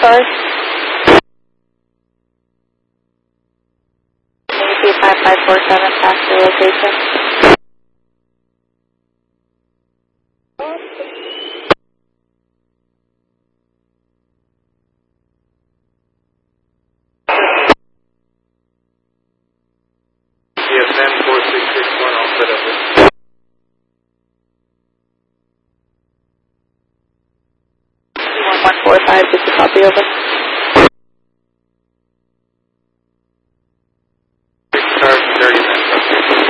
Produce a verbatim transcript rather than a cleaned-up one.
five. Maybe five five four seven past your location. Yes, M four six six one, all set up. one one four five, just a copy over.